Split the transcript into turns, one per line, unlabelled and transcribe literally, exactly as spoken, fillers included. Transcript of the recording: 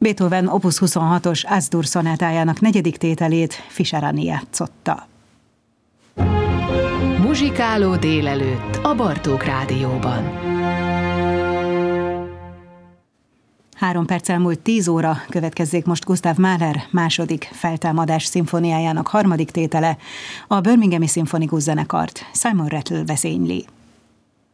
Beethoven opus huszonhatos Az-dur szonátájának negyedik tételét Fischer Annie játszotta.
Muzsikáló délelőtt a Bartók Rádióban.
Három perccel múlt tíz óra, következzék most Gustav Mahler második feltámadás szimfóniájának harmadik tétele, a Birminghami Szimfonikus Zenekart Simon Rattle vezényli.